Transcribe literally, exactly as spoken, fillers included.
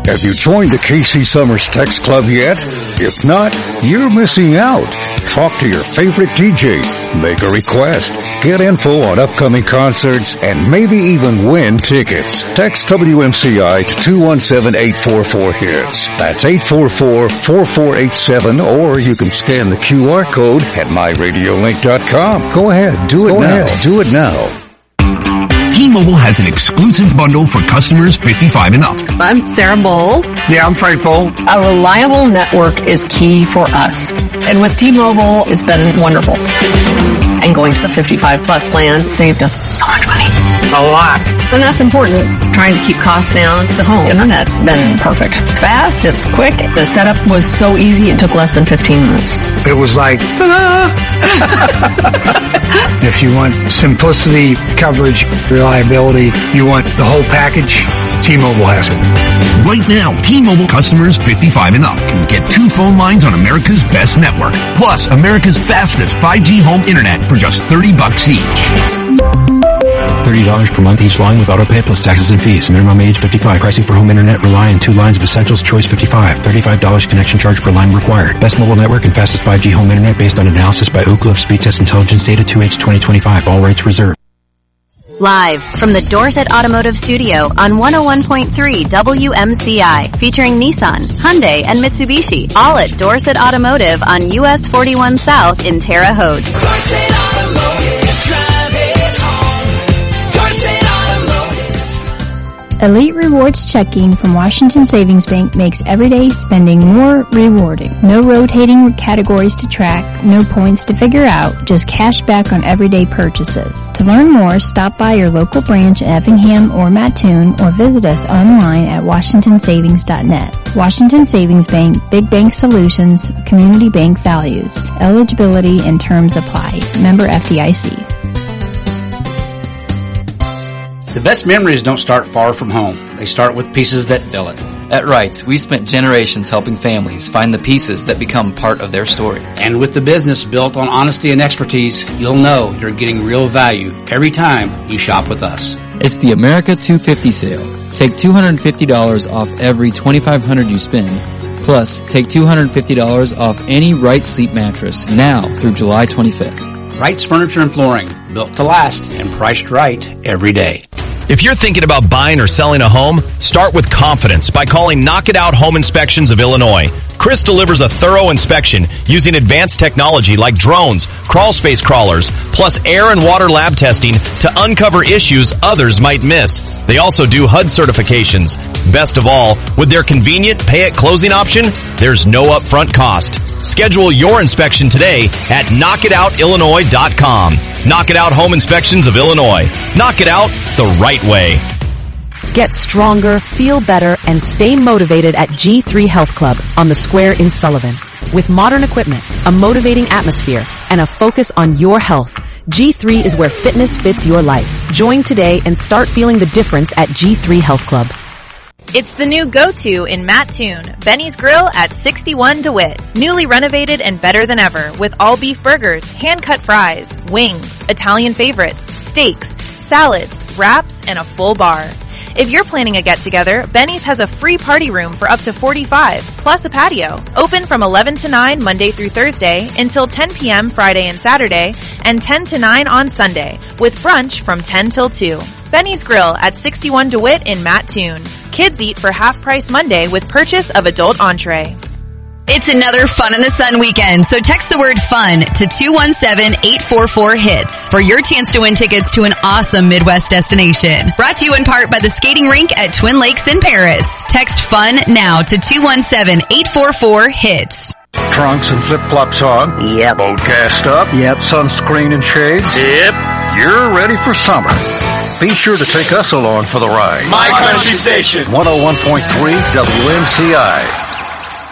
Have you joined the K C Summers Text Club yet? If not, you're missing out. Talk to your favorite D J, make a request, get info on upcoming concerts, and maybe even win tickets. Text W M C I to two one seven, eight four four, HITS. That's eight four four, four four eight seven, or you can scan the Q R code at my radio link dot com. Go ahead, do it Go now. Ahead, do it now. T-Mobile has an exclusive bundle for customers fifty-five and up. I'm Sarah Bowl. Yeah, I'm Frank Bowl. A reliable network is key for us. And with T-Mobile, it's been wonderful. And going to the fifty-five plus plan saved us so much money. A lot. And that's important. Trying to keep costs down. The home internet's been perfect. It's fast, it's quick. The setup was so easy, it took less than fifteen minutes. It was like, if you want simplicity, coverage, reliability, you want the whole package, T-Mobile has it. Right now, T-Mobile customers fifty-five and up can get two phone lines on America's best network, plus America's fastest five G home internet for just thirty bucks each. thirty dollars per month each line with auto pay plus taxes and fees. Minimum age fifty-five. Pricing for home internet rely on two lines of Essentials Choice fifty-five. thirty-five dollars connection charge per line required. Best mobile network and fastest five G home internet based on analysis by Oak Cliff Speed Test Intelligence Data two H twenty twenty-five. All rates reserved. Live from the Dorset Automotive Studio on one oh one point three W M C I, featuring Nissan, Hyundai, and Mitsubishi, all at Dorset Automotive on U S forty-one South in Terre Haute. Dorset Automotive, drive it home. Dorset Automotive. Elite Rewards checking from Washington Savings Bank makes everyday spending more rewarding. No rotating categories to track, no points to figure out, just cash back on everyday purchases. To learn more, stop by your local branch in Effingham or Mattoon or visit us online at washington savings dot net. Washington Savings Bank, Big Bank Solutions, Community Bank Values. Eligibility and terms apply. Member F D I C. The best memories don't start far from home. They start with pieces that fill it. At Wrights, we spent generations helping families find the pieces that become part of their story. And with the business built on honesty and expertise, you'll know you're getting real value every time you shop with us. It's the America two fifty sale. Take two hundred fifty dollars off every twenty-five hundred dollars you spend. Plus, take two hundred fifty dollars off any Wright sleep mattress now through July twenty-fifth. Wright's Furniture and Flooring, built to last and priced right every day. If you're thinking about buying or selling a home, start with confidence by calling Knock It Out Home Inspections of Illinois. Chris delivers a thorough inspection using advanced technology like drones, crawl space crawlers, plus air and water lab testing to uncover issues others might miss. They also do H U D certifications. Best of all, with their convenient pay-at-closing option, there's no upfront cost. Schedule your inspection today at knock it out illinois dot com. Knock It Out Home Inspections of Illinois. Knock it out the right way. Get stronger, feel better, and stay motivated at G three Health Club on the square in Sullivan. With modern equipment, a motivating atmosphere, and a focus on your health, G three is where fitness fits your life. Join today and start feeling the difference at G three Health Club. It's the new go-to in Mattoon, Benny's Grill at sixty-one DeWitt. Newly renovated and better than ever with all beef burgers, hand-cut fries, wings, Italian favorites, steaks, salads, wraps, and a full bar. If you're planning a get-together, Benny's has a free party room for up to forty-five, plus a patio. Open from eleven to nine Monday through Thursday until ten p.m. Friday and Saturday, and ten to nine on Sunday, with brunch from ten till two. Benny's Grill at sixty-one DeWitt in Mattoon. Kids eat for half price Monday with purchase of adult entree. It's another Fun in the Sun weekend, so text the word FUN to two one seven, eight four four, HITS for your chance to win tickets to an awesome Midwest destination. Brought to you in part by the skating rink at Twin Lakes in Paris. Text FUN now to two one seven, eight four four, HITS. Trunks and flip-flops on? Yep. Boat cast up? Yep. Sunscreen and shades? Yep. You're ready for summer. Be sure to take us along for the ride. My Country Station. one oh one point three W M C I.